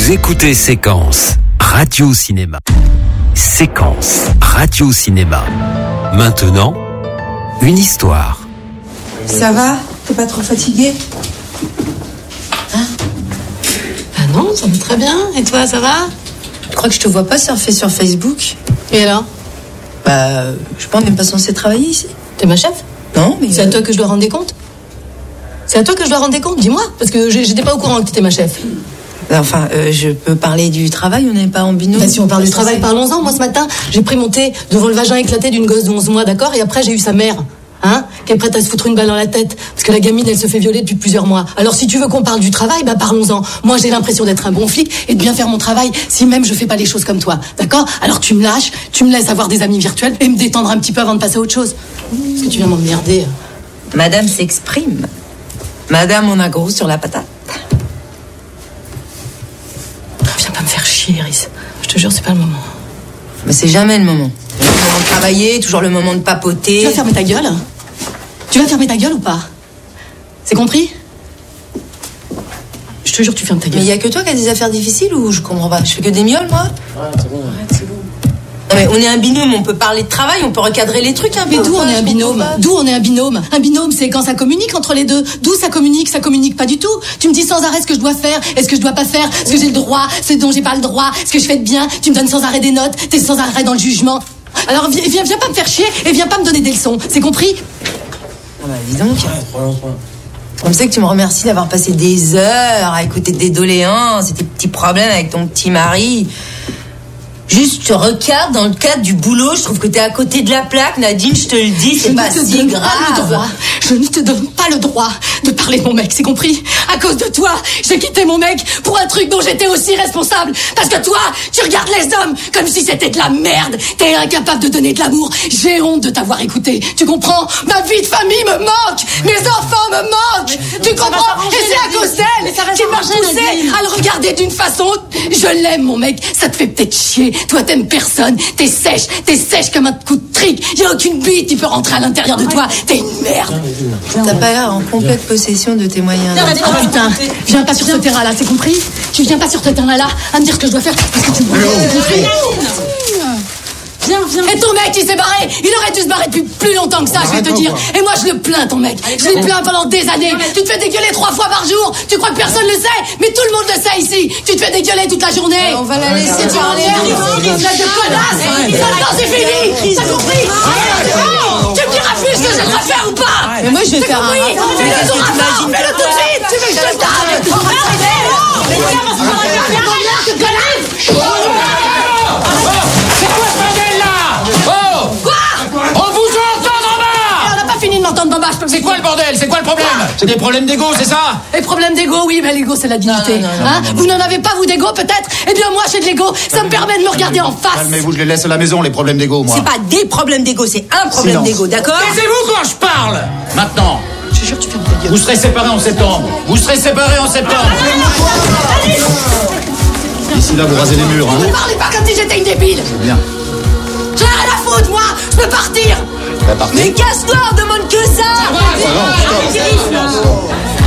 Vous écoutez Séquence Radio Cinéma. Séquence Radio Cinéma. Maintenant, une histoire. Ça va? T'es pas trop fatigué? Ah non, ça va très bien. Et toi, ça va? Je crois que je te vois pas surfer sur Facebook. Et alors? Je sais pas, on n'est pas censé travailler ici. T'es ma chef? Non, mais... C'est à toi que je dois rendre des comptes? C'est à toi que je dois rendre des comptes, dis-moi. Parce que j'étais pas au courant que t'étais ma chef. Enfin, je peux parler du travail, on n'est pas en binôme. Bah, si on parle du travail, parlons-en. Moi, ce matin, j'ai pris mon thé devant le vagin éclaté d'une gosse de 11 mois, d'accord? Et après, j'ai eu sa mère, qui est prête à se foutre une balle dans la tête. Parce que la gamine, elle se fait violer depuis plusieurs mois. Alors, si tu veux qu'on parle du travail, parlons-en. Moi, j'ai l'impression d'être un bon flic et de bien faire mon travail, si même je fais pas les choses comme toi, d'accord? Alors, tu me lâches, tu me laisses avoir des amis virtuels et me détendre un petit peu avant de passer à autre chose. Parce que tu viens m'emmerder. Madame s'exprime. Madame, on a gros sur la patate. Viens pas me faire chier, Iris. Je te jure, c'est pas le moment. Mais c'est jamais le moment. Le moment de travailler, toujours le moment de papoter. Tu vas fermer ta gueule? Tu vas fermer ta gueule ou pas? C'est compris? Je te jure, tu fermes ta gueule. Mais il y a que toi qui as des affaires difficiles ou je comprends pas? Je fais que des mioles, moi? Ouais, c'est bon. Arrête, c'est bon. Non mais on est un binôme, on peut parler de travail, on peut recadrer les trucs un peu. Mais d'où on est un binôme? D'où on est un binôme? Un binôme, c'est quand ça communique entre les deux. D'où ça communique pas du tout. Tu me dis sans arrêt ce que je dois faire et ce que je dois pas faire, ce que j'ai le droit, ce dont j'ai pas le droit, ce que je fais de bien. Tu me donnes sans arrêt des notes, t'es sans arrêt dans le jugement. Alors viens pas me faire chier et viens pas me donner des leçons. C'est compris? Ah bah dis donc. Ouais, trop. On sait que tu me remercies d'avoir passé des heures à écouter tes doléances et tes petits problèmes avec ton petit mari. Juste, je te regarde dans le cadre du boulot, je trouve que t'es à côté de la plaque, Nadine, je te le dis, c'est pas si grave. Je ne te donne pas le droit de parler de mon mec, c'est compris? À cause de toi, j'ai quitté mon mec pour un truc dont j'étais aussi responsable. Parce que toi, tu regardes les hommes comme si c'était de la merde. T'es incapable de donner de l'amour. J'ai honte de t'avoir écouté. Tu comprends? Ma vie de famille me manque. Mes enfants me manquent. Tu comprends? Et c'est à cause d'elle qui m'a poussé à le regarder d'une façon. Je l'aime, mon mec. Ça te fait peut-être chier. Toi, t'aimes personne. T'es sèche comme un coup de trick. Y a aucune bite qui peut rentrer à l'intérieur de toi. T'es une merde. T'as pas l'air en complète possession de tes moyens. Oh putain, viens pas sur ce terrain-là, c'est compris? Tu viens pas sur ce terrain-là à me dire ce que je dois faire parce que tu me compris? Viens. Et ton mec, il s'est barré. Il aurait dû se barrer depuis plus longtemps que ça, je vais te dire. Et moi, je le plains, ton mec. Je l'ai plaint pendant des années. Tu te fais dégueuler 3 fois par jour. Tu crois que personne le sait? Mais tout le monde le sait ici. Tu te fais dégueuler toute la journée. On va la laisser parler. Maintenant, c'est fini. T'as compris? Tu me diras plus ce que je dois faire ou pas? Mais moi, je vais faire un rapport. Fais-le tout de suite. Tu veux que je te tape? C'est quoi le bordel? C'est quoi le problème? C'est des problèmes d'ego, c'est ça? Les problèmes d'ego, oui, mais l'ego, c'est la dignité. Non. Vous n'en avez pas, vous, d'ego, peut-être? Eh bien, moi, j'ai de l'ego. Ça me permet de me regarder en face. Calmez-vous, je les laisse à la maison, les problèmes d'ego, moi. C'est pas des problèmes d'ego, c'est un problème d'ego, d'accord? Taisez-vous quand je parle! Maintenant, Je te jure, tu fermes ta gueule. vous serez séparés en septembre. Ici, là, vous rasez les murs, Ne parlez pas comme si j'étais une débile. Bien. J'ai rien à foutre, moi. Je peux partir. Mais casse-toi, on demande que ça! Ah, non, stop.